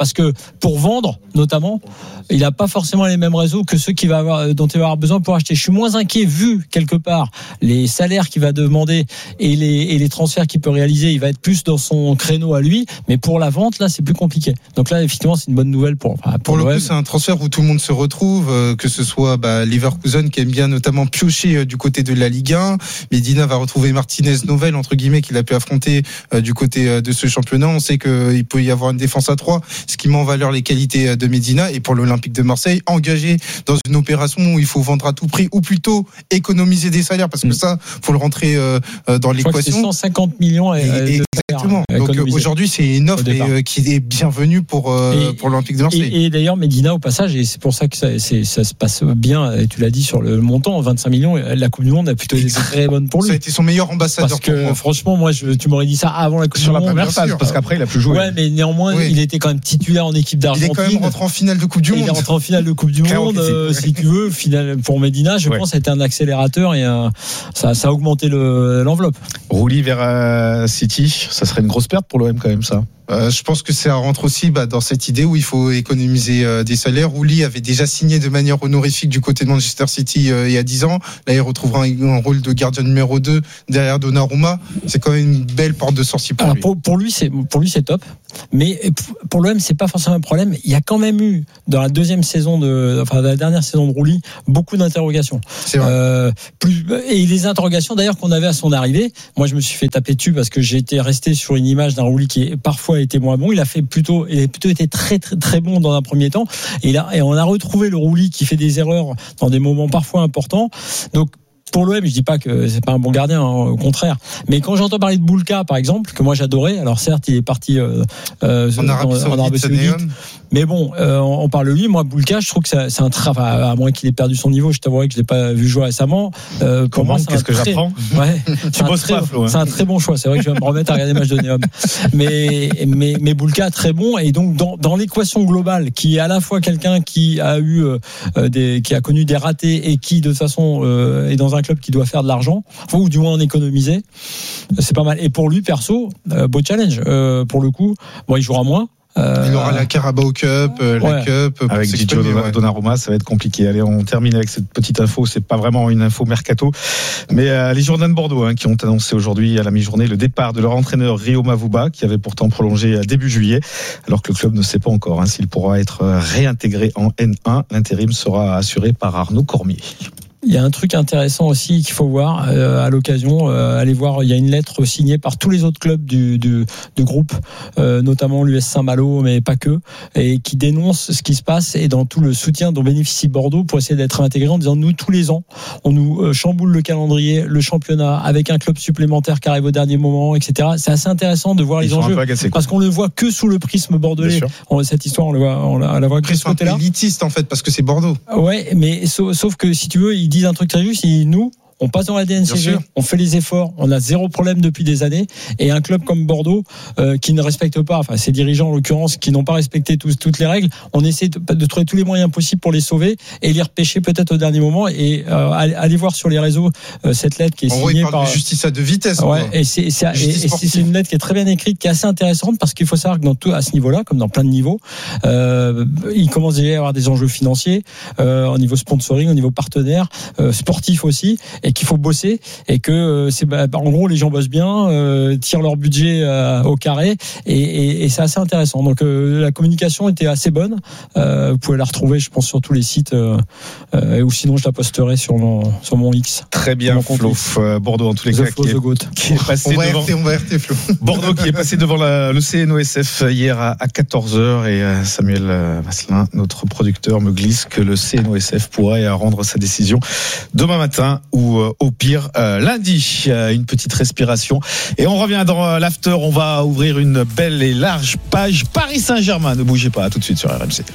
S4: parce que pour vendre, notamment, il n'a pas forcément les mêmes réseaux que ceux qui va avoir, dont il va avoir besoin pour acheter. Je suis moins inquiet vu quelque part les salaires qu'il va demander et les, et les transferts qu'il peut réaliser. Il va être plus dans son créneau à lui, mais pour la vente, là, c'est plus compliqué. Donc là, effectivement, c'est une bonne nouvelle pour enfin, pour,
S6: pour le
S4: l'O M.
S6: coup, c'est un transfert où tout le monde se retrouve, euh, que ce soit bah, Leverkusen qui aime bien notamment piocher euh, du côté de la Ligue un. Medina va retrouver Martinez Novel entre guillemets qu'il a pu affronter euh, du côté euh, de ce championnat. On sait qu'il peut y avoir une défense à trois, ce qui met en valeur les qualités euh, de Medina. Et pour l'Olympique de Marseille, engagé dans une opération où il faut vendre à tout prix ou plutôt économiser des salaires, parce que ça, faut le rentrer euh, dans l'équation.
S4: C'est cent cinquante millions.
S6: Et, et exactement. Donc aujourd'hui, c'est une offre et, euh, qui est bienvenue pour euh,
S4: et,
S6: pour l'Olympique de Marseille.
S4: Et, et d'ailleurs, Medina au passage, et c'est pour ça que ça, c'est, ça se passe bien. Et tu l'as dit sur le montant, vingt-cinq millions. La Coupe du Monde a plutôt été très bonne pour lui.
S6: Ça a été son meilleur ambassadeur.
S4: Parce que
S6: moi.
S4: franchement, moi, je, tu m'aurais dit ça avant la Coupe
S3: sur
S4: du
S3: la
S4: Monde.
S3: première phase, parce qu'après il a plus joué.
S4: Ouais, mais néanmoins, oui. il était quand même titulaire en équipe d'Argentine.
S6: Il est quand même rentré en finale de Coupe du Monde.
S4: Il est rentré en finale de Coupe du Monde, euh, si tu veux. Finale pour Medina, je ouais. pense, ça a été un accélérateur et un, ça, ça a augmenté le, l'enveloppe.
S3: Rouli vers euh, City, ça serait une grosse perte pour l'O M quand même, ça.
S6: Euh, je pense que ça rentre aussi bah, dans cette idée où il faut économiser euh, des salaires. Rouli avait déjà signé de manière honorifique du côté de Manchester City euh, il y a dix ans. Là, il retrouvera un, un rôle de gardien numéro deux derrière Donnarumma. C'est quand même une belle porte de sortie pour
S4: Alors,
S6: lui.
S4: Pour, pour lui, c'est pour lui c'est top. Mais pour l'O M, c'est pas forcément un problème. Il y a quand même eu dans la deuxième saison de, enfin la dernière saison de Rouli, beaucoup d'interrogations.
S6: C'est vrai.
S4: Euh, plus et les interrogations d'ailleurs qu'on avait à son arrivée. Moi, je me suis fait taper dessus parce que j'étais resté sur une image d'un Rouli qui est parfois été moins bon. Il a fait plutôt, il a plutôt été très très très bon dans un premier temps. Et là, et on a retrouvé le Rouli qui fait des erreurs dans des moments parfois importants. Donc pour l'O M, je dis pas que c'est pas un bon gardien, hein, au contraire. Mais quand j'entends parler de Boulka, par exemple, que moi j'adorais, alors certes, il est parti euh, euh,
S6: en Arabie Saoudite, en Arabie Saoudite
S4: mais bon, euh, on parle de lui. Moi, Boulka, je trouve que c'est, c'est un très, enfin, à moins qu'il ait perdu son niveau, je t'avouerais que je l'ai pas vu jouer récemment.
S3: Euh, pour Comment, moi, c'est qu'est-ce que très, j'apprends
S4: ouais,
S3: tu bosses pas, Flo. Hein.
S4: C'est un très bon choix. C'est vrai que je vais me remettre à regarder les matchs de Neom. Mais, mais, mais Boulka, très bon. Et donc, dans, dans l'équation globale, qui est à la fois quelqu'un qui a eu euh, des, qui a connu des ratés et qui, de toute façon, euh, est dans un club qui doit faire de l'argent, ou du moins en économiser, c'est pas mal. Et pour lui, perso, euh, beau challenge. Euh, pour le coup, bon, il jouera moins.
S6: Euh, il aura la Carabao Cup, euh,
S4: ouais.
S6: la Cup.
S3: Avec Gigio Donnarumma, ça va être compliqué. Allez, on termine avec cette petite info. C'est pas vraiment une info mercato, mais euh, les Girondins de Bordeaux hein, qui ont annoncé aujourd'hui à la mi-journée le départ de leur entraîneur Rio Mavuba, qui avait pourtant prolongé à début juillet, alors que le club ne sait pas encore hein, s'il pourra être réintégré en N un. L'intérim sera assuré par Arnaud Cormier.
S4: Il y a un truc intéressant aussi qu'il faut voir euh, à l'occasion. Euh, allez voir, il y a une lettre signée par tous les autres clubs du, du, du groupe, euh, notamment l'U S Saint-Malo, mais pas que, et qui dénonce ce qui se passe et dans tout le soutien dont bénéficie Bordeaux pour essayer d'être intégré en disant nous tous les ans, on nous euh, chamboule le calendrier, le championnat avec un club supplémentaire qui arrive au dernier moment, et cetera. C'est assez intéressant de voir Ils les enjeux agacés, parce qu'on le voit que sous le prisme bordelais. On, cette histoire, on le voit, on la, on la voit que de ce côté-là.
S6: C'est élitiste en fait parce que c'est Bordeaux.
S4: Ouais, mais sauf, sauf que si tu veux, ils disent un truc très juste, ils nous on passe dans la D N C G, on fait les efforts, on a zéro problème depuis des années. Et un club comme Bordeaux, euh, qui ne respecte pas, enfin ses dirigeants en l'occurrence, qui n'ont pas respecté tous, toutes les règles, on essaie de, de trouver tous les moyens possibles pour les sauver et les repêcher peut-être au dernier moment. Et euh, allez voir sur les réseaux euh, cette lettre qui est
S6: en
S4: signée
S6: gros,
S4: par
S6: justice à deux vitesses.
S4: Ouais, et c'est, c'est, et, et c'est une lettre qui est très bien écrite, qui est assez intéressante parce qu'il faut savoir que dans tout à ce niveau-là, comme dans plein de niveaux, euh, il commence déjà à y avoir des enjeux financiers euh, au niveau sponsoring, au niveau partenaire, euh, sportif aussi, et qu'il faut bosser. Et que c'est bah, en gros les gens bossent bien, euh, tirent leur budget euh, au carré et, et, et c'est assez intéressant. Donc euh, la communication était assez bonne. Euh, vous pouvez la retrouver, je pense, sur tous les sites euh, euh, ou sinon je la posterai sur mon sur mon X.
S3: Très bien, Flo. Euh, Bordeaux en tous les
S4: the
S3: cas
S4: Flo,
S3: qui, est, qui est passé
S6: on va
S3: devant.
S6: R T, on va R T, Flo.
S3: Bordeaux qui est passé devant la, le C N O S F hier à, à quatorze heures et euh, Samuel euh, Vasselin, notre producteur, me glisse que le C N O S F pourrait rendre sa décision demain matin ou euh, au pire Euh, lundi. Euh, une petite respiration et on revient dans euh, l'after. On va ouvrir une belle et large page Paris Saint-Germain. Ne bougez pas, à tout de suite sur R M C.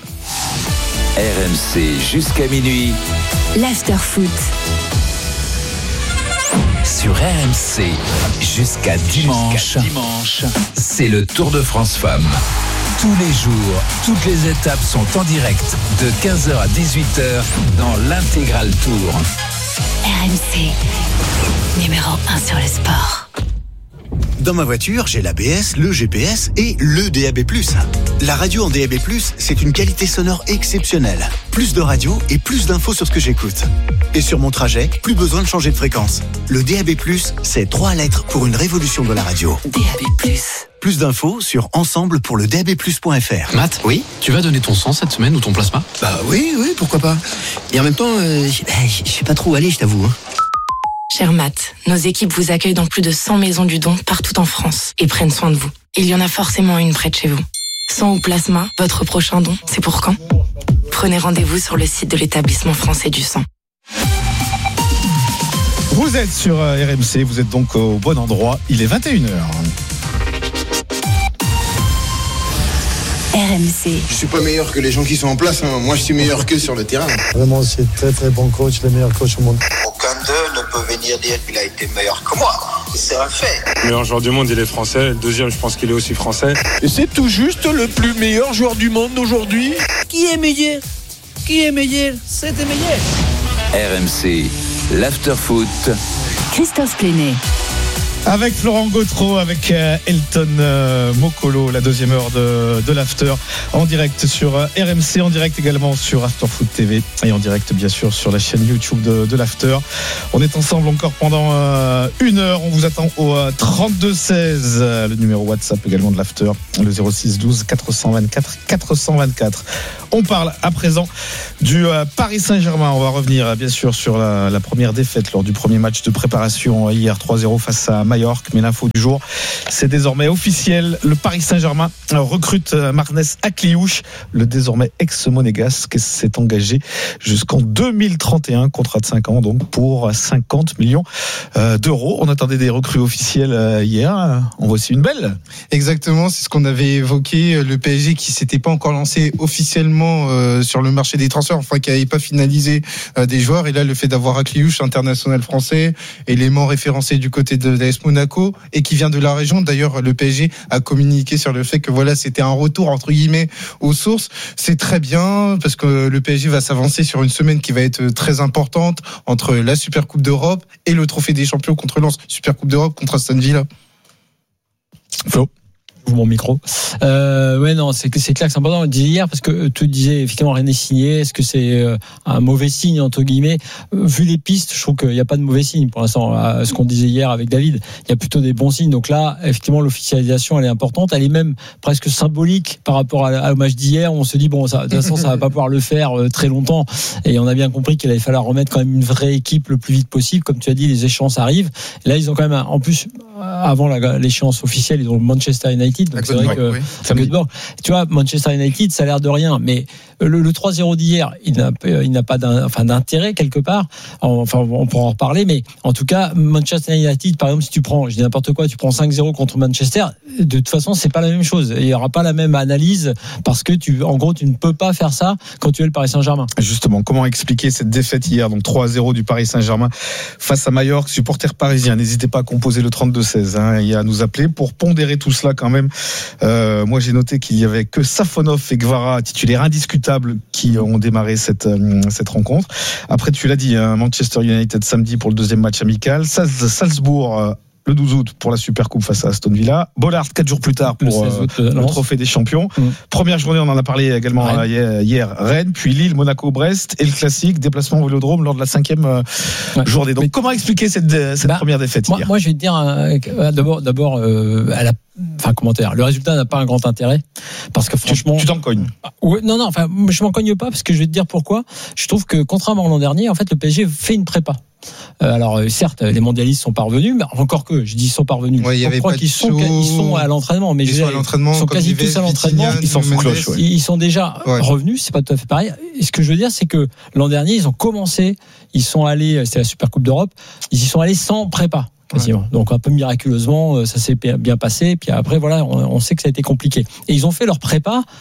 S1: R M C jusqu'à minuit.
S2: L'after foot
S1: Sur R M C jusqu'à dimanche. Jusqu'à dimanche, c'est le Tour de France Femmes. Tous les jours, toutes les étapes sont en direct de quinze heures à dix-huit heures dans l'Intégral Tour.
S2: R M C, numéro un sur le sport.
S10: Dans ma voiture, j'ai l'A B S, le G P S et le D A B plus. La radio en D A B plus, c'est une qualité sonore exceptionnelle. Plus de radio et plus d'infos sur ce que j'écoute. Et sur mon trajet, plus besoin de changer de fréquence. Le D A B plus, c'est trois lettres pour une révolution de la radio.
S2: D A B plus.
S10: Plus d'infos sur ensemble pour le D A B plus point F R.
S13: Matt, oui, tu vas donner ton sang cette semaine ou ton plasma ?
S14: Bah oui, oui, pourquoi pas. Et en même temps, euh, je sais pas trop où aller, je t'avoue. Hein.
S15: Cher Matt, nos équipes vous accueillent dans plus de cent maisons du don partout en France et prennent soin de vous. Il y en a forcément une près de chez vous. Sang ou plasma, votre prochain don, c'est pour quand ? Prenez rendez-vous sur le site de l'établissement français du sang.
S3: Vous êtes sur R M C, vous êtes donc au bon endroit. Il est vingt et une heures.
S2: R M C.
S9: Je suis pas meilleur que les gens qui sont en place, hein. Moi je suis meilleur qu'eux sur le terrain.
S16: Vraiment, c'est très très bon coach, les meilleurs coachs au monde.
S17: Aucun d'eux ne peut venir dire qu'il a été meilleur que moi. C'est un fait.
S18: Le meilleur joueur du monde, il est français. Le deuxième, je pense qu'il est aussi français.
S19: Et c'est tout juste le plus meilleur joueur du monde d'aujourd'hui.
S20: Qui est meilleur ? Qui est meilleur ? C'était meilleur.
S1: R M C, l'after-foot.
S2: Christophe Plénet.
S3: Avec Florent Gautreau, avec Elton Mokolo, la deuxième heure de, de l'after, en direct sur R M C, en direct également sur Afterfoot T V et en direct bien sûr sur la chaîne YouTube de, de l'after. On est ensemble encore pendant euh, une heure. On vous attend au euh, trente-deux seize, euh, le numéro WhatsApp également de l'after, le zéro six douze quatre cent vingt-quatre quatre cent vingt-quatre. On parle à présent du euh, Paris Saint-Germain. On va revenir bien sûr sur la, la première défaite lors du premier match de préparation hier trois zéro face à Majorque, mais l'info du jour, c'est désormais officiel. Le Paris Saint-Germain recrute Marnes Akliouche, le désormais ex-monégasque, s'est engagé jusqu'en deux mille trente et un, contrat de cinq ans, donc pour cinquante millions d'euros. On attendait des recrues officielles hier. En voici une belle.
S6: Exactement, c'est ce qu'on avait évoqué. Le P S G qui s'était pas encore lancé officiellement euh, sur le marché des transferts, enfin qui n'avait pas finalisé euh, des joueurs. Et là, le fait d'avoir Akliouche, international français, élément référencé du côté de l'A S Monaco et qui vient de la région. D'ailleurs, le P S G a communiqué sur le fait que voilà, c'était un retour entre guillemets aux sources. C'est très bien parce que le P S G va s'avancer sur une semaine qui va être très importante entre la Super Coupe d'Europe et le Trophée des Champions contre Lens. Super Coupe d'Europe contre Aston Villa.
S3: Flo.
S4: Mon micro. Euh, ouais, non, c'est, c'est clair que c'est important. On le disait hier parce que tu disais effectivement rien n'est signé. Est-ce que c'est un mauvais signe entre guillemets ? Vu les pistes, je trouve qu'il n'y a pas de mauvais signe pour l'instant. Ce qu'on disait hier avec David, il y a plutôt des bons signes. Donc là, effectivement, l'officialisation elle est importante. Elle est même presque symbolique par rapport à, au match d'hier. On se dit bon, ça, de toute façon, ça va pas pouvoir le faire très longtemps. Et on a bien compris qu'il allait falloir remettre quand même une vraie équipe le plus vite possible. Comme tu as dit, les échéances arrivent. Là, ils ont quand même en plus avant la, l'échéance officielle, ils ont Manchester United. Donc c'est vrai que oui. Tu vois, Manchester United, ça a l'air de rien, mais le, le trois zéro d'hier, il n'a, il n'a pas d'un, enfin, d'intérêt quelque part. Enfin, on pourra en reparler, mais en tout cas, Manchester United, par exemple, si tu prends, je dis n'importe quoi, tu prends cinq zéro contre Manchester, de toute façon, c'est pas la même chose. Il y aura pas la même analyse parce que tu, en gros, tu ne peux pas faire ça quand tu es le Paris Saint-Germain.
S3: Justement, comment expliquer cette défaite hier, donc trois zéro du Paris Saint-Germain face à Majorque, supporters parisiens. N'hésitez pas à composer le trente-deux seize hein, et à nous appeler pour pondérer tout cela quand même. Euh, moi, j'ai noté qu'il y avait que Safonov et Gvara, titulaires indiscutables, qui ont démarré cette euh, cette rencontre. Après, tu l'as dit, hein, Manchester United samedi pour le deuxième match amical. Salzbourg euh, le douze août pour la Super Coupe face à Aston Villa. Bollard quatre jours plus tard pour euh, le Trophée des Champions. Mmh. Première journée, on en a parlé également Rennes. hier, hier, Rennes, puis Lille, Monaco, Brest et le classique déplacement au Vélodrome lors de la cinquième euh, ouais. journée. Donc, mais comment expliquer cette, cette bah, première défaite
S4: moi,
S3: hier ?
S4: Moi, je vais te dire euh, d'abord, d'abord, euh, à la Enfin, commentaire. Le résultat n'a pas un grand intérêt parce que franchement,
S3: tu, tu t'en cognes.
S4: Ouais, non, non. Enfin, je m'en cogne pas parce que je vais te dire pourquoi. Je trouve que contrairement à l'an dernier, en fait, le P S G fait une prépa. Euh, alors certes, les mondialistes sont parvenus, mais encore que je dis ils sont parvenus.
S6: Ouais,
S4: je crois qu'ils sont, ils sont à l'entraînement, mais
S6: ils
S4: je
S6: sont, à l'entraînement,
S4: ils sont quasi tous à l'entraînement.
S3: Ils sont sous cloche. Ouais.
S4: Ils sont déjà ouais. revenus. C'est pas tout à fait pareil. Et ce que je veux dire, c'est que l'an dernier, ils ont commencé, ils sont allés, c'était la Super Coupe d'Europe, ils y sont allés sans prépa. Quasiment. Ouais. Donc un peu miraculeusement, ça s'est bien passé. Puis après, voilà, on, on sait que ça a été compliqué. Et ils ont fait leur prépa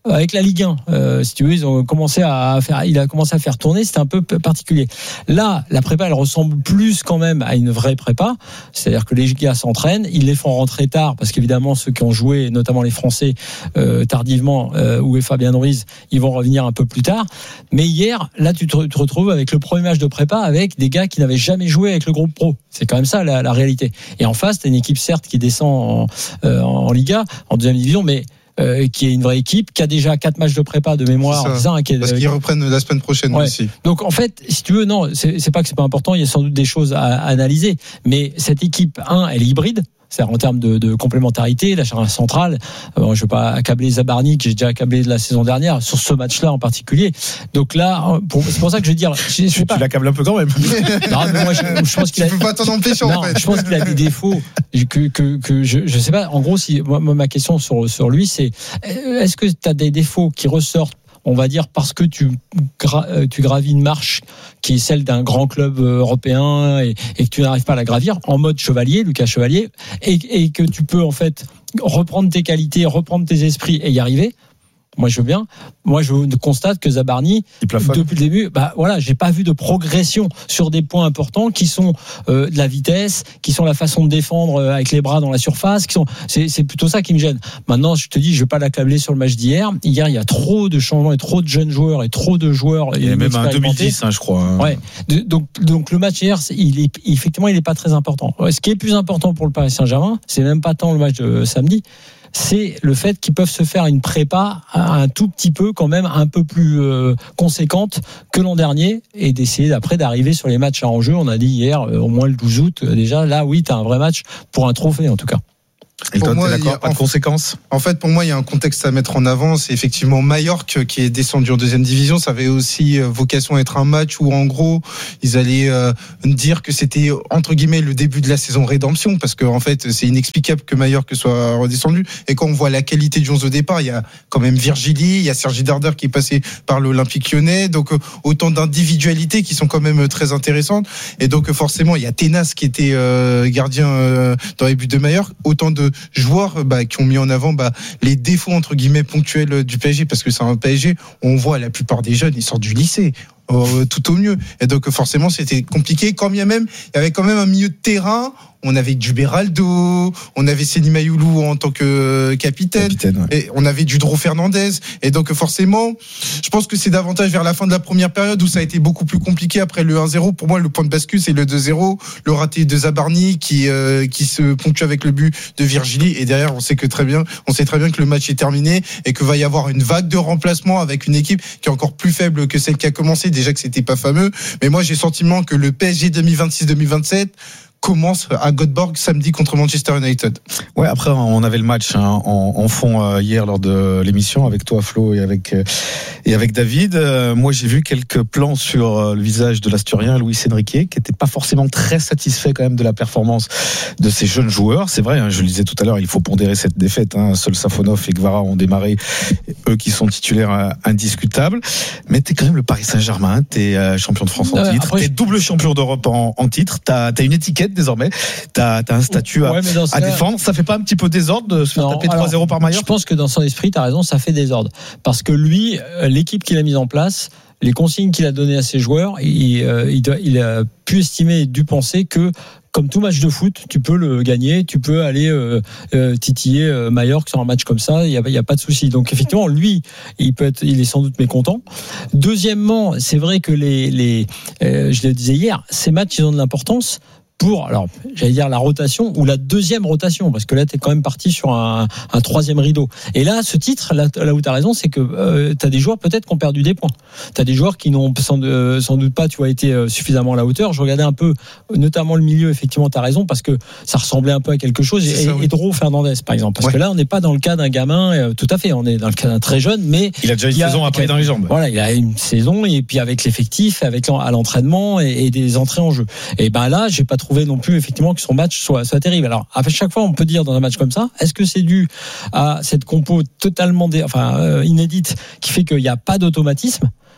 S4: avec la Ligue un, euh, si tu veux, ils ont commencé à faire, il a commencé à faire tourner, c'était un peu particulier. Là, la prépa, elle ressemble plus quand même à une vraie prépa, c'est-à-dire que les gars s'entraînent, ils les font rentrer tard, parce qu'évidemment, ceux qui ont joué, notamment les Français, euh, tardivement, euh, UEFA bien Ruiz, ils vont revenir un peu plus tard. Mais hier, là, tu te, te retrouves avec le premier match de prépa avec des gars qui n'avaient jamais joué avec le groupe pro. C'est quand même ça, la, la réalité. Et en face, t'as une équipe, certes, qui descend en, euh, en Liga, en deuxième division, mais Euh, qui est une vraie équipe, qui a déjà quatre matchs de prépa de mémoire.
S6: C'est ça.
S4: Ça, hein, qui est,
S6: Parce qu'ils reprennent la semaine prochaine
S4: ouais.
S6: aussi.
S4: Donc en fait, si tu veux, non, c'est, c'est pas que c'est pas important, il y a sans doute des choses à, à analyser, mais cette équipe, un, elle est hybride. C'est-à-dire en termes de, de complémentarité, la charnière centrale. Euh, je ne veux pas accabler Zabarni, que j'ai déjà accablé de la saison dernière, sur ce match-là en particulier. Donc là, pour, c'est pour ça que je veux dire. Je, je sais pas.
S3: Tu l'accables un peu quand même.
S4: Non, mais moi, je, je pense qu'il a.
S6: Tu peux pas t'en empêcher,
S4: non,
S6: en fait.
S4: Je pense qu'il a des défauts que, que, que je ne sais pas. En gros, si, moi, ma question sur, sur lui, c'est est-ce que tu as des défauts qui ressortent, on va dire, parce que tu, gra, tu gravis une marche qui est celle d'un grand club européen et, et que tu n'arrives pas à la gravir en mode Chevalier, Lucas Chevalier, et, et que tu peux en fait reprendre tes qualités, reprendre tes esprits et y arriver. Moi, je veux bien. Moi, je constate que Zabarni, depuis le début, bah voilà, j'ai pas vu de progression sur des points importants qui sont euh, de la vitesse, qui sont la façon de défendre euh, avec les bras dans la surface, qui sont. C'est, c'est plutôt ça qui me gêne. Maintenant, je te dis, je vais pas l'accabler sur le match d'hier. Hier, il y a trop de changements et trop de jeunes joueurs et trop de joueurs.
S3: Il y a même un deux mille dix, hein, je crois. Hein.
S4: Ouais. De, donc, donc le match hier, il est effectivement, il est pas très important. Ce qui est plus important pour le Paris Saint-Germain, c'est même pas tant le match de samedi. C'est le fait qu'ils peuvent se faire une prépa un tout petit peu, quand même, un peu plus euh, conséquente que l'an dernier et d'essayer après d'arriver sur les matchs à enjeu. On a dit hier, euh, au moins le douze août, euh, déjà, là, oui, tu as un vrai match pour un trophée, en tout cas.
S3: Et
S6: pour
S3: toi,
S6: moi,
S3: t'es d'accord,
S6: a,
S3: pas de conséquences?
S6: En fait, pour moi, il y a un contexte à mettre en avant. C'est effectivement Majorque qui est descendu en deuxième division. Ça avait aussi vocation à être un match où, en gros, ils allaient euh, dire que c'était, entre guillemets, le début de la saison rédemption. Parce que, en fait, c'est inexplicable que Majorque soit redescendu. Et quand on voit la qualité du onze au départ, il y a quand même Virgili, il y a Sergi Darder qui est passé par l'Olympique Lyonnais. Donc, autant d'individualités qui sont quand même très intéressantes. Et donc, forcément, il y a Tenas qui était euh, gardien euh, dans les buts de Majorque. Autant de joueurs bah, qui ont mis en avant bah, les défauts entre guillemets ponctuels du P S G, parce que c'est un P S G, on voit la plupart des jeunes, ils sortent du lycée. Euh, tout au mieux. Et donc forcément c'était compliqué, quand bien même il y avait quand même un milieu de terrain. On avait du Beraldo, on avait Seny Mayoulou en tant que capitaine, capitaine ouais. Et on avait du Dro Fernandez. Et donc forcément, je pense que c'est davantage vers la fin de la première période où ça a été beaucoup plus compliqué après le un zéro. Pour moi, le point de bascule, c'est le deux zéro, le raté de Zabarni qui euh, qui se ponctue avec le but de Virgili. Et derrière, on sait que très bien, on sait très bien que le match est terminé et que va y avoir une vague de remplacement avec une équipe qui est encore plus faible que celle qui a commencé. Déjà que c'était pas fameux, mais moi j'ai le sentiment que le P S G deux mille vingt-six deux mille vingt-sept commence à Göteborg samedi contre Manchester United.
S3: Ouais, après on avait le match hein, en, en fond euh, hier lors de l'émission avec toi Flo et avec euh, et avec David. Euh, moi j'ai vu quelques plans sur euh, le visage de l'Asturien Luis Enrique qui était pas forcément très satisfait quand même de la performance de ces jeunes joueurs. C'est vrai, hein, je le disais tout à l'heure, il faut pondérer cette défaite. Hein. Seuls Safonov et Guevara ont démarré, eux qui sont titulaires euh, indiscutables. Mais t'es quand même le Paris Saint-Germain, t'es euh, champion de France en euh, titre, après, t'es double champion d'Europe en, en titre, t'as, t'as une étiquette désormais, t'as, t'as un statut à, ouais, à cas, défendre. Ça fait pas un petit peu désordre de se faire non, taper trois zéro par Majorque?
S4: Je pense que dans son esprit, t'as raison, ça fait désordre. Parce que lui, l'équipe qu'il a mise en place, les consignes qu'il a données à ses joueurs, il, il, doit, il a pu estimer et dû penser que comme tout match de foot, tu peux le gagner, tu peux aller euh, euh, titiller euh, Majorque sur un match comme ça, il y a, y a pas de souci. Donc effectivement, lui, il peut être, il est sans doute mécontent. Deuxièmement, c'est vrai que les, les euh, je le disais hier, ces matchs ils ont de l'importance pour, alors, j'allais dire la rotation ou la deuxième rotation, parce que là, t'es quand même parti sur un, un troisième rideau. Et là, ce titre, là, là où t'as raison, c'est que euh, t'as des joueurs peut-être qui ont perdu des points. T'as des joueurs qui n'ont sans, euh, sans doute pas, tu vois, été euh, suffisamment à la hauteur. Je regardais un peu, notamment le milieu, effectivement, t'as raison, parce que ça ressemblait un peu à quelque chose. Et, ça, oui. et Dro Fernandez, par exemple. Parce ouais. que là, on n'est pas dans le cas d'un gamin, euh, tout à fait, on est dans le cas d'un très jeune, mais...
S3: Il a déjà une saison après dans les jambes.
S4: Voilà, il a une saison, et puis avec l'effectif, avec à l'entraînement, et, et des entrées en jeu. Et ben là, j'ai pas trouvé non plus effectivement que son match soit, soit terrible. Alors à chaque fois on peut dire dans un match comme ça, est-ce que c'est dû à cette compo totalement dé, enfin euh, inédite qui fait qu'il n'y a pas d'automatisme?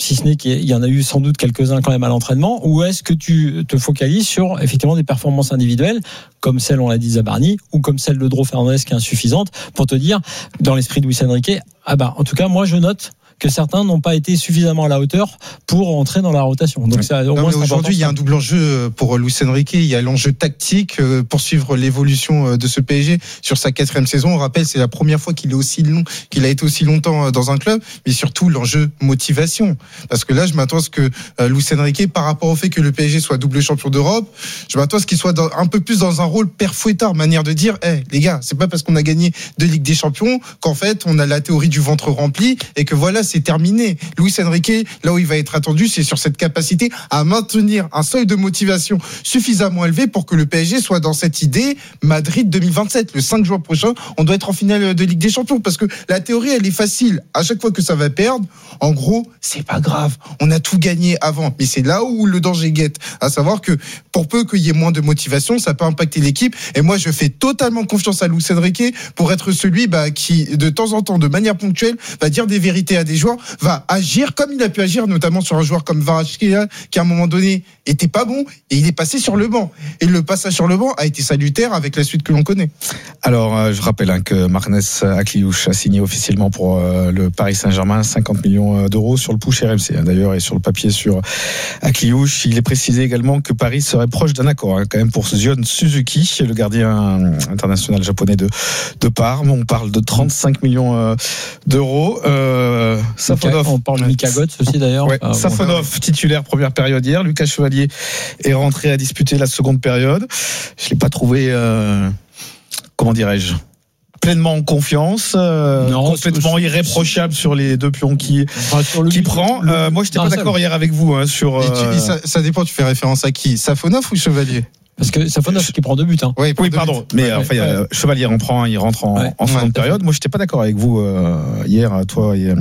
S4: si ce n'est qu'il y en a eu sans doute quelques-uns quand même à l'entraînement, ou est-ce que tu te focalises sur effectivement des performances individuelles, comme celle, on l'a dit, Zabarni, ou comme celle de Dro Fernandez qui est insuffisante, pour te dire, dans l'esprit de Luis Enrique, ah bah, en tout cas, moi je note que certains n'ont pas été suffisamment à la hauteur pour entrer dans la rotation. Donc ça, au
S6: non,
S4: moins,
S6: mais aujourd'hui, il y a un double enjeu pour Luis Enrique. Il y a l'enjeu tactique pour suivre l'évolution de ce P S G sur sa quatrième saison. On rappelle, c'est la première fois qu'il est aussi long, qu'il a été aussi longtemps dans un club, mais surtout l'enjeu motivation. Parce que là, je m'attends à ce que Luis Enrique, par rapport au fait que le P S G soit double champion d'Europe, je m'attends à ce qu'il soit dans, un peu plus dans un rôle père fouettard, manière de dire, hey, les gars, c'est pas parce qu'on a gagné deux Ligues des Champions qu'en fait, on a la théorie du ventre rempli et que voilà, c'est terminé. Luis Enrique, là où il va être attendu, c'est sur cette capacité à maintenir un seuil de motivation suffisamment élevé pour que le P S G soit dans cette idée Madrid deux mille vingt-sept. Le cinq juin prochain, on doit être en finale de Ligue des Champions parce que la théorie, elle est facile. À chaque fois que ça va perdre, en gros, c'est pas grave. On a tout gagné avant. Mais c'est là où le danger guette. À savoir que pour peu qu'il y ait moins de motivation, ça peut impacter l'équipe. Et moi, je fais totalement confiance à Luis Enrique pour être celui bah, qui, de temps en temps, de manière ponctuelle, va dire des vérités à des joueurs, va agir comme il a pu agir, notamment sur un joueur comme Kvaratskhelia, qui à un moment donné était pas bon et il est passé sur le banc. Et le passage sur le banc a été salutaire avec la suite que l'on connaît.
S3: Alors, euh, je rappelle hein, que Marnes Akliouche a signé officiellement pour euh, le Paris Saint-Germain cinquante millions d'euros sur le push R M C. Hein, d'ailleurs, et sur le papier sur Akliouche, il est précisé également que Paris serait proche d'un accord hein, quand même pour Zion Suzuki, le gardien international japonais de, de Parme. On parle de trente-cinq millions d'euros. Euh, Safonov,
S4: on parle de Mika Götze aussi d'ailleurs.
S3: Ouais,
S4: ah,
S3: Safonov, bon. Titulaire première période hier. Lucas Chevalier est rentré à disputer la seconde période. Je l'ai pas trouvé, euh, comment dirais-je, pleinement en confiance, euh, non, complètement c'est, irréprochable c'est, sur les deux pions qui enfin, sur le qui prend. Euh, moi, j'étais non, pas d'accord ça, hier avec vous hein, sur. Euh...
S6: Tu, ça, ça dépend. Tu fais référence à qui, Safonov ou Chevalier?
S4: Parce que Safonov qui prend deux buts. Hein.
S3: Oui, oui pardon. Buts. Mais ouais, enfin, ouais. euh, Chevalier en prend, il rentre en, ouais, en fin ouais, de période. Moi, j'étais pas d'accord avec vous euh, hier, toi et.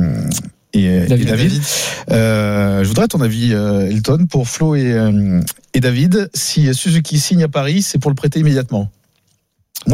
S3: Et David, et David. Euh, je voudrais ton avis, euh, Elton, pour Flo et, euh, et David. Si Suzuki signe à Paris, c'est pour le prêter immédiatement.